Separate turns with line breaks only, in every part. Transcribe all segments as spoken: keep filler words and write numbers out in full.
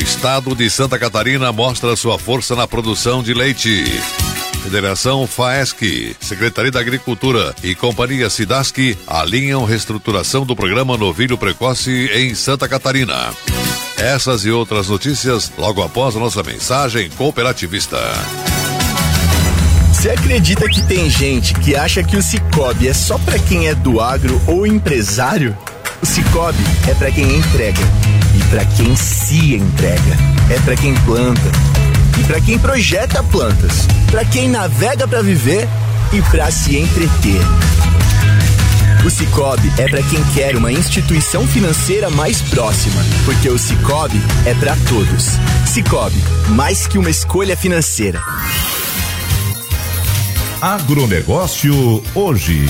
Estado de Santa Catarina mostra sua força na produção de leite. Federação FAESC, Secretaria da Agricultura e Companhia Sidaski alinham reestruturação do programa Novilho Precoce em Santa Catarina. Essas e outras notícias logo após a nossa mensagem cooperativista.
Você acredita que tem gente que acha que o Cicobi é só pra quem é do agro ou empresário? O Cicobi é pra quem entrega e pra quem se entrega. É pra quem planta e pra quem projeta plantas, pra quem navega pra viver e pra se entreter. O Cicobi é pra quem quer uma instituição financeira mais próxima, porque o Cicobi é pra todos. Cicobi, mais que uma escolha financeira.
Agronegócio hoje.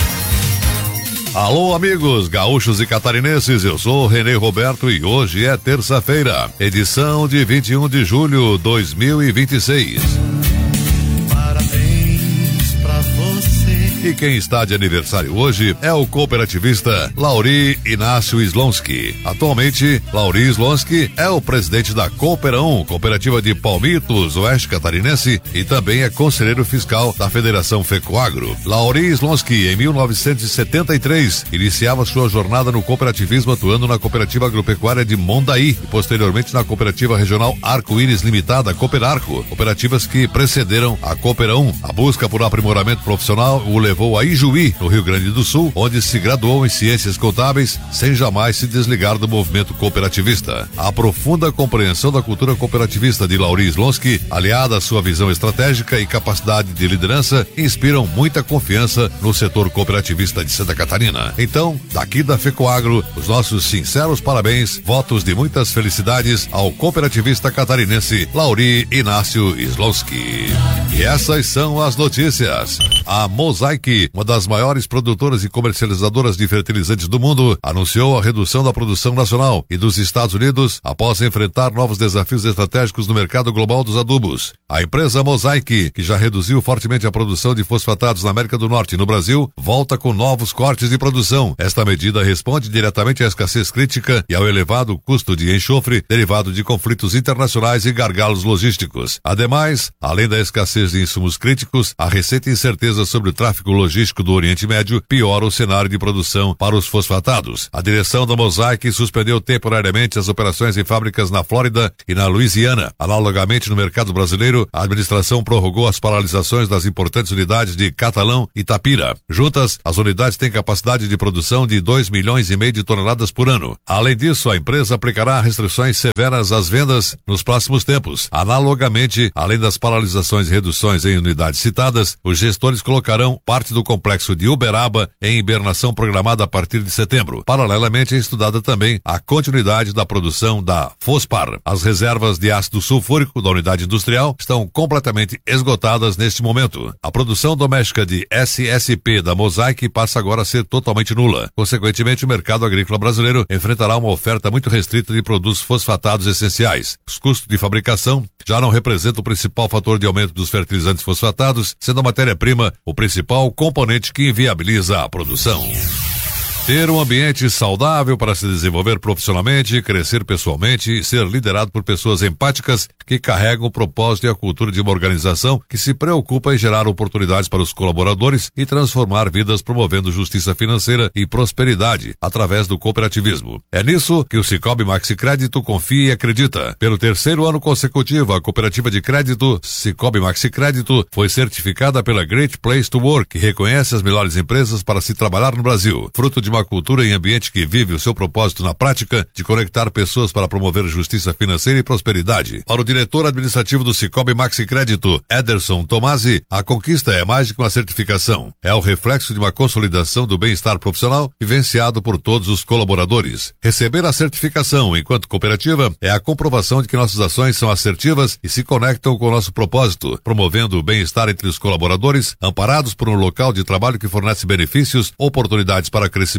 Alô, amigos gaúchos e catarinenses, eu sou Renê Roberto e hoje é terça-feira, edição de vinte e um de julho de dois mil e vinte e seis.
Parabéns pra você.
E quem está de aniversário hoje é o cooperativista Lauri Inácio Slonski. Atualmente, Lauri Slonski é o presidente da Cooperão, cooperativa de Palmitos, oeste catarinense, e também é conselheiro fiscal da Federação Fecoagro. Lauri Slonski, em mil novecentos e setenta e três, iniciava sua jornada no cooperativismo atuando na Cooperativa Agropecuária de Mondaí e posteriormente na Cooperativa Regional Arco-Íris Limitada, Cooperarco, cooperativas que precederam a Cooperão. A busca por aprimoramento profissional o levou a Ijuí, no Rio Grande do Sul, onde se graduou em Ciências Contábeis, sem jamais se desligar do movimento cooperativista. A profunda compreensão da cultura cooperativista de Lauri Slonski, aliada à sua visão estratégica e capacidade de liderança, inspiram muita confiança no setor cooperativista de Santa Catarina. Então, daqui da Fecoagro, os nossos sinceros parabéns, votos de muitas felicidades ao cooperativista catarinense Lauri Inácio Slonski. E essas são as notícias. A Mosaic, uma das maiores produtoras e comercializadoras de fertilizantes do mundo, anunciou a redução da produção nacional e dos Estados Unidos após enfrentar novos desafios estratégicos no mercado global dos adubos. A empresa Mosaic, que já reduziu fortemente a produção de fosfatados na América do Norte e no Brasil, volta com novos cortes de produção. Esta medida responde diretamente à escassez crítica e ao elevado custo de enxofre derivado de conflitos internacionais e gargalos logísticos. Ademais, além da escassez de insumos críticos, a recente incerteza sobre o tráfego logístico do Oriente Médio piora o cenário de produção para os fosfatados. A direção da Mosaic suspendeu temporariamente as operações em fábricas na Flórida e na Louisiana. Analogamente, no mercado brasileiro, a administração prorrogou as paralisações das importantes unidades de Catalão e Tapira. Juntas, as unidades têm capacidade de produção de dois milhões e meio de toneladas por ano. Além disso, a empresa aplicará restrições severas às vendas nos próximos tempos. Analogamente, além das paralisações e reduções em unidades citadas, os gestores colocarão parte do complexo de Uberaba em hibernação programada a partir de setembro. Paralelamente, é estudada também a continuidade da produção da Fospar. As reservas de ácido sulfúrico da unidade industrial estão completamente esgotadas neste momento. A produção doméstica de S S P da Mosaic passa agora a ser totalmente nula. Consequentemente, o mercado agrícola brasileiro enfrentará uma oferta muito restrita de produtos fosfatados essenciais. Os custos de fabricação já não representam o principal fator de aumento dos fertilizantes fosfatados, sendo a matéria-prima o principal componente que inviabiliza a produção. Ter um ambiente saudável para se desenvolver profissionalmente, crescer pessoalmente e ser liderado por pessoas empáticas que carregam o propósito e a cultura de uma organização que se preocupa em gerar oportunidades para os colaboradores e transformar vidas promovendo justiça financeira e prosperidade através do cooperativismo. É nisso que o Cicobi Maxi Crédito confia e acredita. Pelo terceiro ano consecutivo, a cooperativa de crédito Cicobi Maxi Crédito foi certificada pela Great Place to Work, que reconhece as melhores empresas para se trabalhar no Brasil, fruto de uma cultura e ambiente que vive o seu propósito na prática de conectar pessoas para promover justiça financeira e prosperidade. Para o diretor administrativo do Cicobi Maxi Crédito, Ederson Tomasi, a conquista é mais do que uma certificação. É o reflexo de uma consolidação do bem-estar profissional vivenciado por todos os colaboradores. Receber a certificação enquanto cooperativa é a comprovação de que nossas ações são assertivas e se conectam com o nosso propósito, promovendo o bem-estar entre os colaboradores, amparados por um local de trabalho que fornece benefícios, oportunidades para crescimento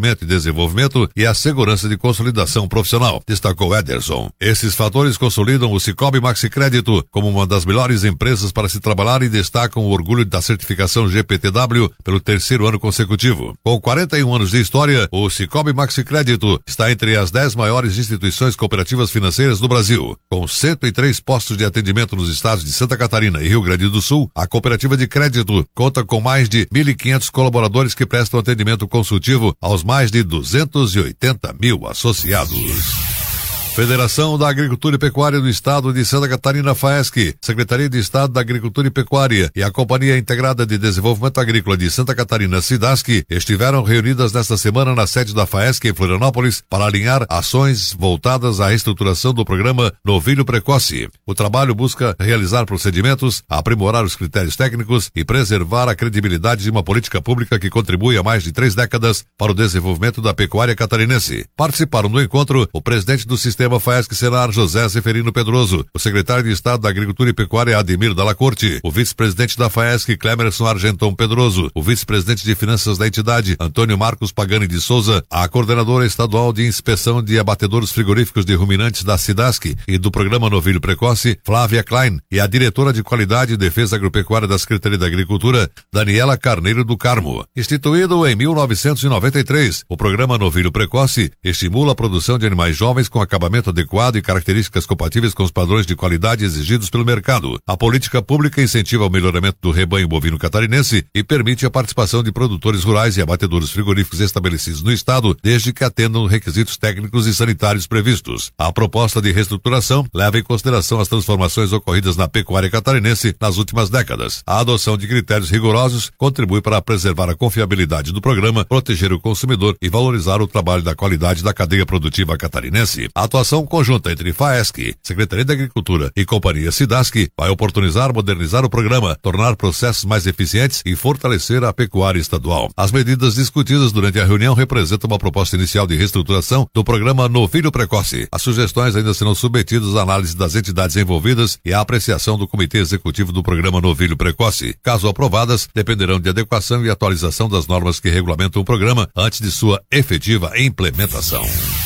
crescimento e desenvolvimento e a segurança de consolidação profissional, destacou Ederson. Esses fatores consolidam o Sicoob Maxicrédito como uma das melhores empresas para se trabalhar e destacam o orgulho da certificação G P T W pelo terceiro ano consecutivo. Com quarenta e um anos de história, o Sicoob Maxicrédito está entre as dez maiores instituições cooperativas financeiras do Brasil. Com cento e três postos de atendimento nos estados de Santa Catarina e Rio Grande do Sul, a cooperativa de crédito conta com mais de mil e quinhentos colaboradores que prestam atendimento consultivo aos mais de duzentos e oitenta mil associados. Federação da Agricultura e Pecuária do Estado de Santa Catarina, FAESC, Secretaria de Estado da Agricultura e Pecuária e a Companhia Integrada de Desenvolvimento Agrícola de Santa Catarina, SIDASC, estiveram reunidas nesta semana na sede da FAESC em Florianópolis para alinhar ações voltadas à reestruturação do programa Novilho Precoce. O trabalho busca realizar procedimentos, aprimorar os critérios técnicos e preservar a credibilidade de uma política pública que contribui há mais de três décadas para o desenvolvimento da pecuária catarinense. Participaram do encontro o presidente do sistema FAESC Senar, José Zeferino Pedroso, o secretário de Estado da Agricultura e Pecuária, Ademir Dalla Corte, o vice-presidente da FAESC, Clemerson Argenton Pedroso, o vice-presidente de Finanças da entidade, Antônio Marcos Pagani de Souza, a coordenadora estadual de inspeção de abatedouros frigoríficos de ruminantes da SIDASC e do programa Novilho Precoce, Flávia Klein, e a diretora de Qualidade e Defesa Agropecuária da Secretaria da Agricultura, Daniela Carneiro do Carmo. Instituído em mil novecentos e noventa e três, o programa Novilho Precoce estimula a produção de animais jovens com acabamento adequado e características compatíveis com os padrões de qualidade exigidos pelo mercado. A política pública incentiva o melhoramento do rebanho bovino catarinense e permite a participação de produtores rurais e abatedouros frigoríficos estabelecidos no estado, desde que atendam requisitos técnicos e sanitários previstos. A proposta de reestruturação leva em consideração as transformações ocorridas na pecuária catarinense nas últimas décadas. A adoção de critérios rigorosos contribui para preservar a confiabilidade do programa, proteger o consumidor e valorizar o trabalho da qualidade da cadeia produtiva catarinense. A atuação conjunta entre FAESC, Secretaria da Agricultura e Companhia SIDASC vai oportunizar modernizar o programa, tornar processos mais eficientes e fortalecer a pecuária estadual. As medidas discutidas durante a reunião representam uma proposta inicial de reestruturação do programa Novilho Precoce. As sugestões ainda serão submetidas à análise das entidades envolvidas e à apreciação do Comitê Executivo do programa Novilho Precoce. Caso aprovadas, dependerão de adequação e atualização das normas que regulamentam o programa antes de sua efetiva implementação.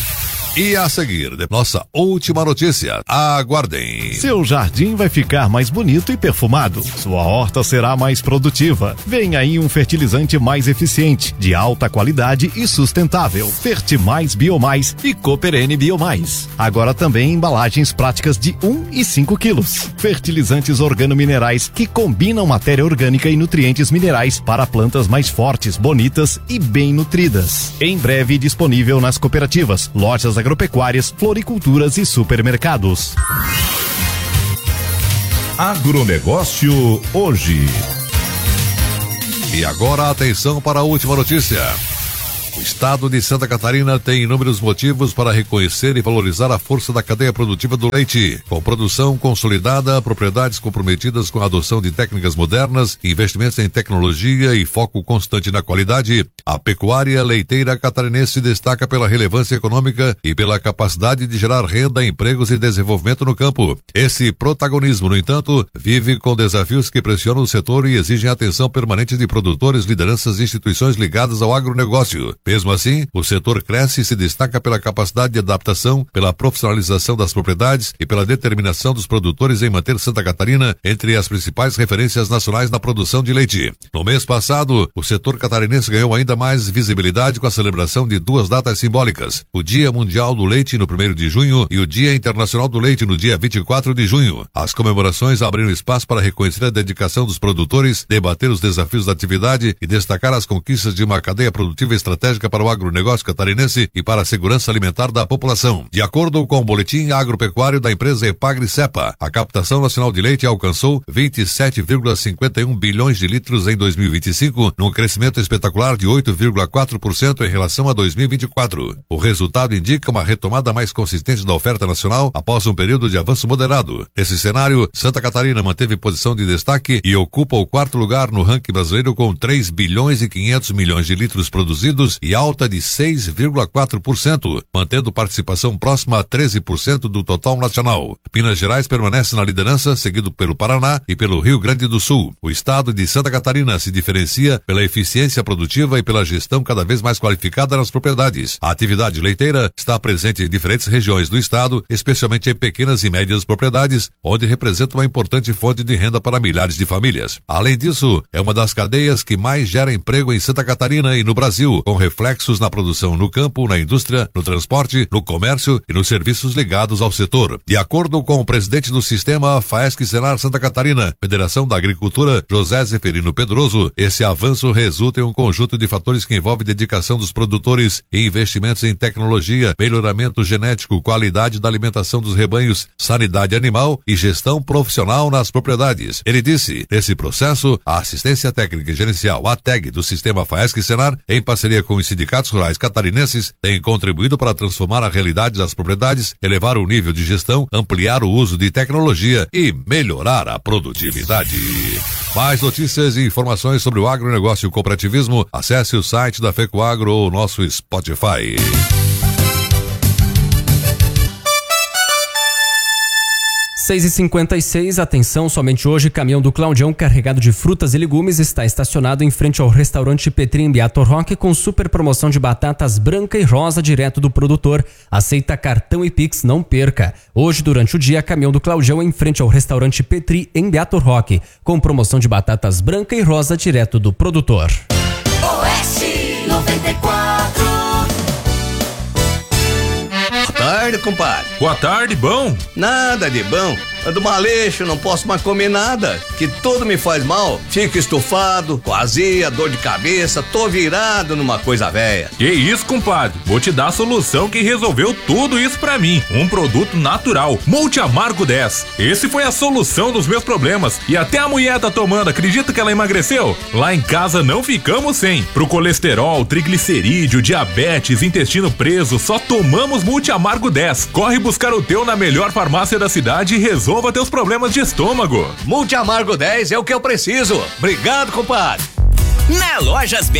E a seguir, nossa última notícia. Aguardem.
Seu jardim vai ficar mais bonito e perfumado. Sua horta será mais produtiva. Vem aí um fertilizante mais eficiente, de alta qualidade e sustentável. Fertimais Biomais e Cooperene Biomais. Agora também embalagens práticas de um e cinco quilos. Fertilizantes organominerais que combinam matéria orgânica e nutrientes minerais para plantas mais fortes, bonitas e bem nutridas. Em breve disponível nas cooperativas, lojas agropecuárias, floriculturas e supermercados.
Agronegócio hoje.
E agora atenção para a última notícia. O estado de Santa Catarina tem inúmeros motivos para reconhecer e valorizar a força da cadeia produtiva do leite. Com produção consolidada, propriedades comprometidas com a adoção de técnicas modernas, investimentos em tecnologia e foco constante na qualidade, a pecuária leiteira catarinense se destaca pela relevância econômica e pela capacidade de gerar renda, empregos e desenvolvimento no campo. Esse protagonismo, no entanto, vive com desafios que pressionam o setor e exigem atenção permanente de produtores, lideranças e instituições ligadas ao agronegócio. Mesmo assim, o setor cresce e se destaca pela capacidade de adaptação, pela profissionalização das propriedades e pela determinação dos produtores em manter Santa Catarina entre as principais referências nacionais na produção de leite. No mês passado, o setor catarinense ganhou ainda mais visibilidade com a celebração de duas datas simbólicas: o Dia Mundial do Leite no primeiro de junho e o Dia Internacional do Leite no dia vinte e quatro de junho. As comemorações abriram espaço para reconhecer a dedicação dos produtores, debater os desafios da atividade e destacar as conquistas de uma cadeia produtiva estratégica para o agronegócio catarinense e para a segurança alimentar da população. De acordo com o boletim agropecuário da empresa Epagri-Cepa, a captação nacional de leite alcançou vinte e sete vírgula cinquenta e um bilhões de litros em dois mil e vinte e cinco, num crescimento espetacular de oito vírgula quatro por cento em relação a dois mil e vinte e quatro. O resultado indica uma retomada mais consistente da oferta nacional após um período de avanço moderado. Nesse cenário, Santa Catarina manteve posição de destaque e ocupa o quarto lugar no ranking brasileiro com três bilhões e quinhentos milhões de litros produzidos e alta de seis vírgula quatro por cento, mantendo participação próxima a treze por cento do total nacional. Minas Gerais permanece na liderança, seguido pelo Paraná e pelo Rio Grande do Sul. O estado de Santa Catarina se diferencia pela eficiência produtiva e pela gestão cada vez mais qualificada nas propriedades. A atividade leiteira está presente em diferentes regiões do estado, especialmente em pequenas e médias propriedades, onde representa uma importante fonte de renda para milhares de famílias. Além disso, é uma das cadeias que mais gera emprego em Santa Catarina e no Brasil, com reflexos na produção no campo, na indústria, no transporte, no comércio e nos serviços ligados ao setor. De acordo com o presidente do sistema Faesc-Senar Santa Catarina, Federação da Agricultura, José Zeferino Pedroso, esse avanço resulta em um conjunto de fatores que envolve dedicação dos produtores e investimentos em tecnologia, melhoramento genético, qualidade da alimentação dos rebanhos, sanidade animal e gestão profissional nas propriedades. Ele disse, nesse processo, a assistência técnica e gerencial, a T E G, do sistema Faesc-Senar, em parceria com os sindicatos rurais catarinenses, tem contribuído para transformar a realidade das propriedades, elevar o nível de gestão, ampliar o uso de tecnologia e melhorar a produtividade. Mais notícias e informações sobre o agronegócio e o cooperativismo, acesse o site da FECOAGRO ou o nosso Spotify.
seis e cinquenta e seis, atenção, somente hoje, caminhão do Claudião carregado de frutas e legumes está estacionado em frente ao restaurante Petri em Beato Roque com super promoção de batatas branca e rosa direto do produtor. Aceita cartão e Pix, não perca. Hoje, durante o dia, caminhão do Claudião em frente ao restaurante Petri em Beato Roque com promoção de batatas branca e rosa direto do produtor.
Oeste noventa e quatro.
Boa tarde, compadre.
Boa tarde, bom?
Nada de bom. Ando maleixo, não posso mais comer nada, que tudo me faz mal. Fico estufado, com azia, dor de cabeça, tô virado numa coisa velha.
Que isso, compadre? Vou te dar a solução que resolveu tudo isso pra mim. Um produto natural, Multi Amargo dez. Esse foi a solução dos meus problemas. E até a mulher tá tomando, acredita que ela emagreceu? Lá em casa não ficamos sem. Pro colesterol, triglicerídeo, diabetes, intestino preso, só tomamos Multi Amargo dez. Corre buscar o teu na melhor farmácia da cidade e resolva teus problemas de estômago.
Multi Amargo dez é o que eu preciso. Obrigado, compadre.
Na Lojas